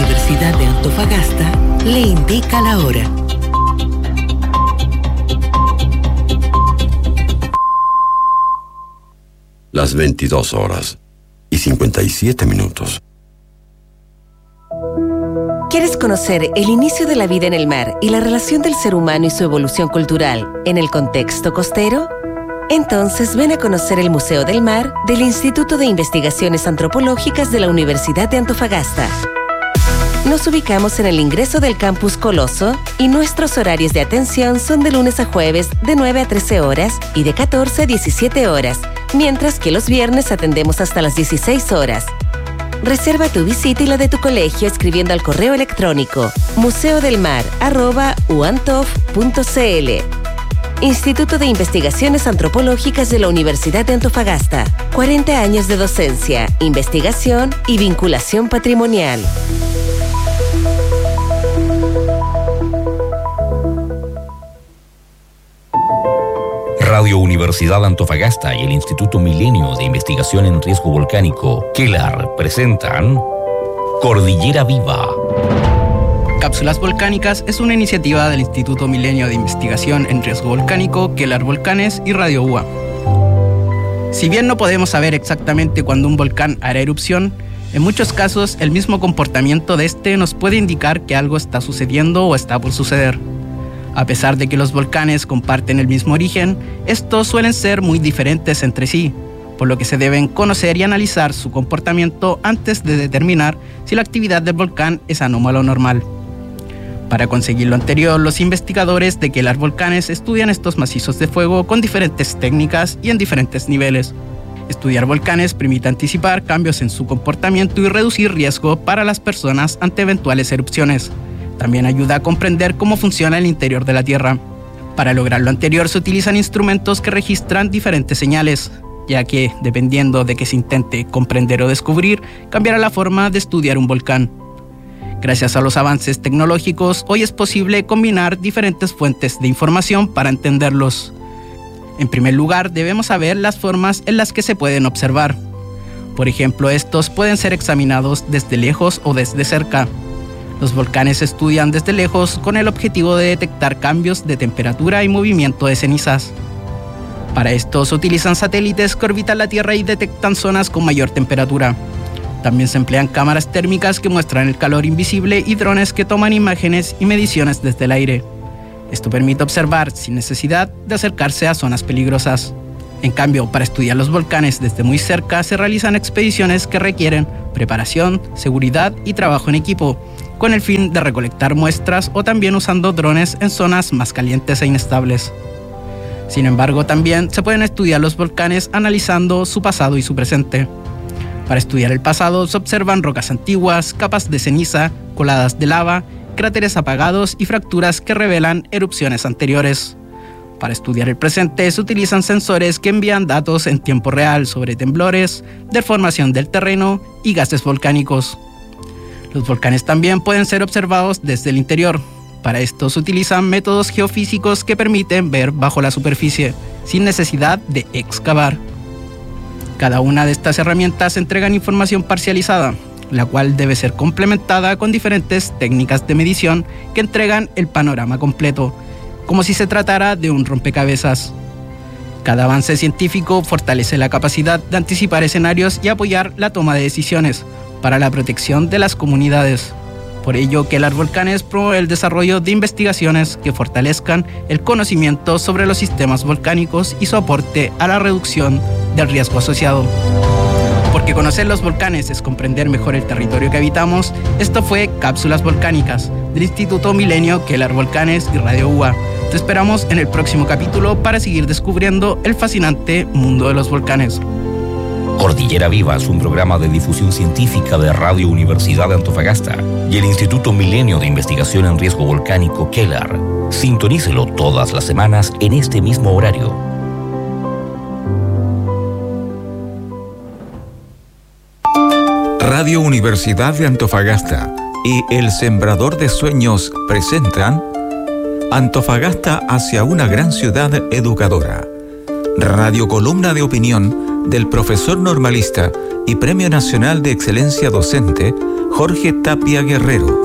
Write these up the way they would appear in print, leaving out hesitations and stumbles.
Universidad de Antofagasta le indica la hora. Las 22:57. ¿Quieres conocer el inicio de la vida en el mar y la relación del ser humano y su evolución cultural en el contexto costero? Entonces ven a conocer el Museo del Mar del Instituto de Investigaciones Antropológicas de la Universidad de Antofagasta. Nos ubicamos en el ingreso del Campus Coloso y nuestros horarios de atención son de lunes a jueves de 9 a 13 horas y de 14 a 17 horas, mientras que los viernes atendemos hasta las 16 horas. Reserva tu visita y la de tu colegio escribiendo al correo electrónico museodelmar@uantof.cl. Instituto de Investigaciones Antropológicas de la Universidad de Antofagasta. 40 años de docencia, investigación y vinculación patrimonial. Radio Universidad Antofagasta y el Instituto Milenio de Investigación en Riesgo Volcánico, KELAR, presentan Cordillera Viva. Cápsulas Volcánicas es una iniciativa del Instituto Milenio de Investigación en Riesgo Volcánico, KELAR Volcanes y Radio UA. Si bien no podemos saber exactamente cuándo un volcán hará erupción, en muchos casos el mismo comportamiento de este nos puede indicar que algo está sucediendo o está por suceder. A pesar de que los volcanes comparten el mismo origen, estos suelen ser muy diferentes entre sí, por lo que se deben conocer y analizar su comportamiento antes de determinar si la actividad del volcán es anómala o normal. Para conseguir lo anterior, los investigadores de KELAR Volcanes estudian estos macizos de fuego con diferentes técnicas y en diferentes niveles. Estudiar volcanes permite anticipar cambios en su comportamiento y reducir riesgo para las personas ante eventuales erupciones. También ayuda a comprender cómo funciona el interior de la Tierra. Para lograr lo anterior se utilizan instrumentos que registran diferentes señales, ya que, dependiendo de que se intente comprender o descubrir, cambiará la forma de estudiar un volcán. Gracias a los avances tecnológicos, hoy es posible combinar diferentes fuentes de información para entenderlos. En primer lugar, debemos saber las formas en las que se pueden observar. Por ejemplo, estos pueden ser examinados desde lejos o desde cerca. Los volcanes se estudian desde lejos con el objetivo de detectar cambios de temperatura y movimiento de cenizas. Para esto se utilizan satélites que orbitan la Tierra y detectan zonas con mayor temperatura. También se emplean cámaras térmicas que muestran el calor invisible y drones que toman imágenes y mediciones desde el aire. Esto permite observar sin necesidad de acercarse a zonas peligrosas. En cambio, para estudiar los volcanes desde muy cerca se realizan expediciones que requieren preparación, seguridad y trabajo en equipo, con el fin de recolectar muestras o también usando drones en zonas más calientes e inestables. Sin embargo, también se pueden estudiar los volcanes analizando su pasado y su presente. Para estudiar el pasado se observan rocas antiguas, capas de ceniza, coladas de lava, cráteres apagados y fracturas que revelan erupciones anteriores. Para estudiar el presente se utilizan sensores que envían datos en tiempo real sobre temblores, deformación del terreno y gases volcánicos. Los volcanes también pueden ser observados desde el interior. Para esto se utilizan métodos geofísicos que permiten ver bajo la superficie, sin necesidad de excavar. Cada una de estas herramientas entregan información parcializada, la cual debe ser complementada con diferentes técnicas de medición que entregan el panorama completo, como si se tratara de un rompecabezas. Cada avance científico fortalece la capacidad de anticipar escenarios y apoyar la toma de decisiones para la protección de las comunidades. Por ello, KELAR Volcanes promueve el desarrollo de investigaciones que fortalezcan el conocimiento sobre los sistemas volcánicos y su aporte a la reducción del riesgo asociado. Porque conocer los volcanes es comprender mejor el territorio que habitamos, esto fue Cápsulas Volcánicas del Instituto Milenio, KELAR Volcanes y Radio UA. Te esperamos en el próximo capítulo para seguir descubriendo el fascinante mundo de los volcanes. Cordillera Viva es un programa de difusión científica de Radio Universidad de Antofagasta y el Instituto Milenio de Investigación en Riesgo Volcánico, KELAR. Sintonícelo todas las semanas en este mismo horario. Radio Universidad de Antofagasta y El Sembrador de Sueños presentan Antofagasta hacia una gran ciudad educadora. Radiocolumna de opinión del profesor normalista y Premio Nacional de Excelencia Docente Jorge Tapia Guerrero.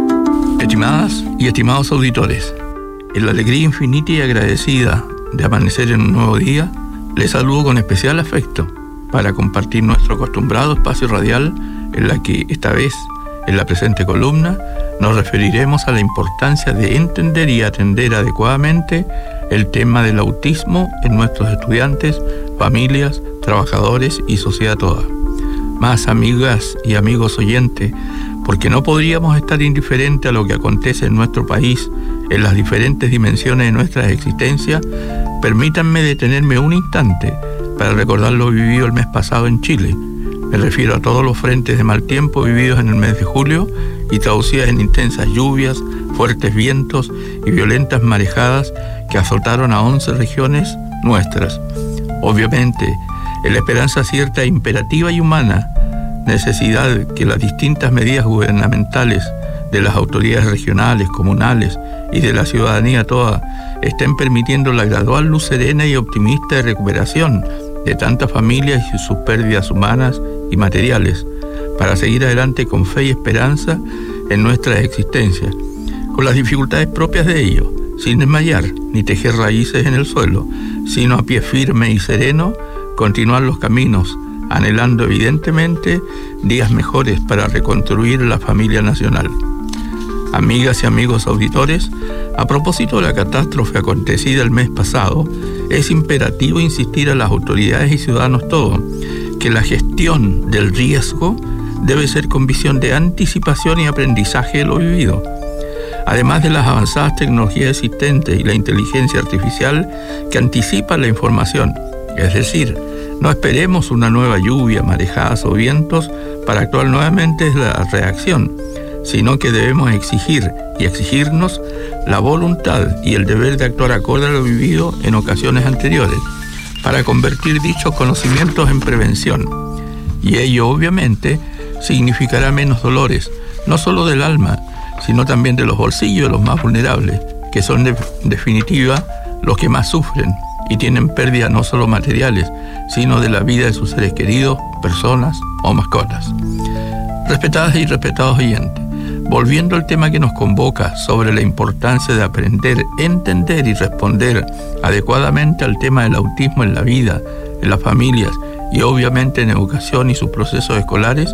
Estimadas y estimados auditores, en la alegría infinita y agradecida de amanecer en un nuevo día, les saludo con especial afecto para compartir nuestro acostumbrado espacio radial en la que esta vez, en la presente columna, nos referiremos a la importancia de entender y atender adecuadamente el tema del autismo en nuestros estudiantes, familias, trabajadores y sociedad toda. Más amigas y amigos oyentes, porque no podríamos estar indiferentes a lo que acontece en nuestro país en las diferentes dimensiones de nuestra existencia, permítanme detenerme un instante para recordar lo vivido el mes pasado en Chile. Me refiero a todos los frentes de mal tiempo vividos en el mes de julio y traducidas en intensas lluvias, fuertes vientos y violentas marejadas que azotaron a 11 regiones nuestras. Obviamente, en la esperanza cierta, imperativa y humana necesidad que las distintas medidas gubernamentales de las autoridades regionales, comunales y de la ciudadanía toda estén permitiendo la gradual luz serena y optimista de recuperación de tantas familias y sus pérdidas humanas y materiales, para seguir adelante con fe y esperanza en nuestra existencia, con las dificultades propias de ello, sin desmayar ni tejer raíces en el suelo, sino a pie firme y sereno, continuar los caminos, anhelando evidentemente días mejores para reconstruir la familia nacional. Amigas y amigos auditores, a propósito de la catástrofe acontecida el mes pasado, es imperativo insistir a las autoridades y ciudadanos todos que la gestión del riesgo debe ser con visión de anticipación y aprendizaje de lo vivido. Además de las avanzadas tecnologías existentes y la inteligencia artificial que anticipa la información, es decir, no esperemos una nueva lluvia, marejadas o vientos para actuar nuevamente desde la reacción, sino que debemos exigir y exigirnos la voluntad y el deber de actuar acorde a lo vivido en ocasiones anteriores, para convertir dichos conocimientos en prevención. Y ello, obviamente, significará menos dolores, no solo del alma, sino también de los bolsillos de los más vulnerables, que son en definitiva los que más sufren y tienen pérdidas no solo materiales, sino de la vida de sus seres queridos, personas o mascotas. Respetadas y respetados oyentes, volviendo al tema que nos convoca sobre la importancia de aprender, entender y responder adecuadamente al tema del autismo en la vida, en las familias y obviamente en educación y sus procesos escolares,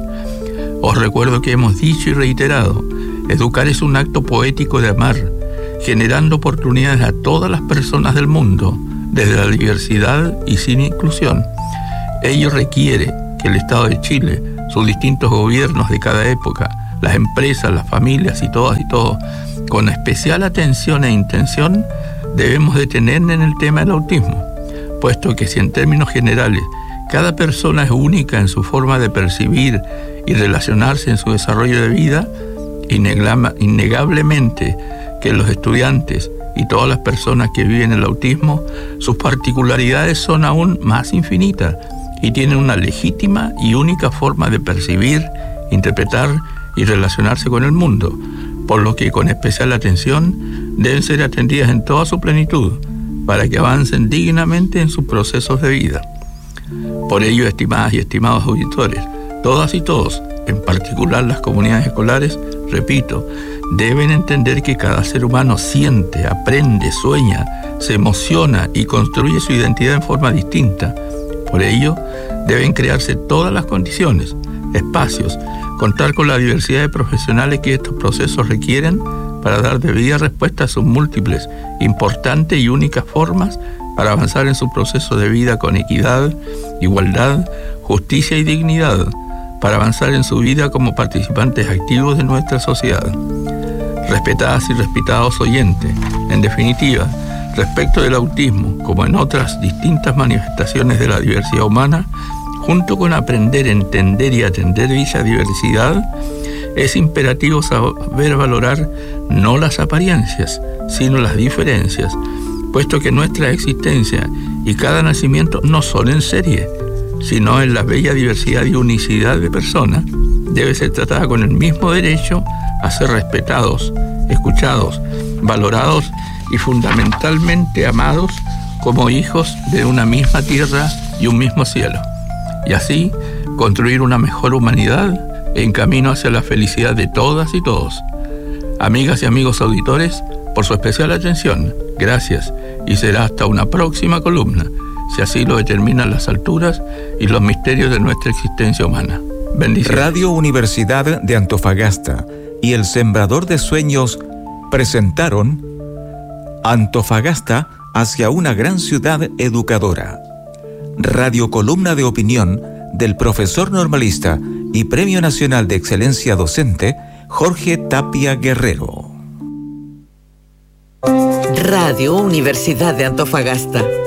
os recuerdo que hemos dicho y reiterado, educar es un acto poético de amar, generando oportunidades a todas las personas del mundo, desde la diversidad y sin inclusión. Ello requiere que el Estado de Chile, sus distintos gobiernos de cada época, las empresas, las familias y todas y todos, con especial atención e intención, debemos detenernos en el tema del autismo, puesto que si en términos generales cada persona es única en su forma de percibir y relacionarse en su desarrollo de vida, innegablemente que los estudiantes y todas las personas que viven el autismo, sus particularidades son aún más infinitas y tienen una legítima y única forma de percibir, interpretar y relacionarse con el mundo, por lo que con especial atención deben ser atendidas en toda su plenitud para que avancen dignamente en sus procesos de vida. Por ello, estimadas y estimados auditores, todas y todos, en particular las comunidades escolares, repito, deben entender que cada ser humano siente, aprende, sueña, se emociona y construye su identidad en forma distinta. Por ello, deben crearse todas las condiciones, espacios, contar con la diversidad de profesionales que estos procesos requieren para dar debida respuesta a sus múltiples, importantes y únicas formas para avanzar en su proceso de vida con equidad, igualdad, justicia y dignidad, para avanzar en su vida como participantes activos de nuestra sociedad. Respetadas y respetados oyentes, en definitiva, respecto del autismo, como en otras distintas manifestaciones de la diversidad humana, junto con aprender, entender y atender dicha diversidad, es imperativo saber valorar no las apariencias, sino las diferencias, puesto que nuestra existencia y cada nacimiento no son en serie, sino en la bella diversidad y unicidad de personas, debe ser tratada con el mismo derecho a ser respetados, escuchados, valorados y fundamentalmente amados como hijos de una misma tierra y un mismo cielo, y así construir una mejor humanidad en camino hacia la felicidad de todas y todos. Amigas y amigos auditores, por su especial atención, gracias, y será hasta una próxima columna, si así lo determinan las alturas y los misterios de nuestra existencia humana. Bendiciones. Radio Universidad de Antofagasta y El Sembrador de Sueños presentaron Antofagasta hacia una gran ciudad educadora. Radio columna de opinión del profesor normalista y Premio Nacional de Excelencia Docente, Jorge Tapia Guerrero. Radio Universidad de Antofagasta.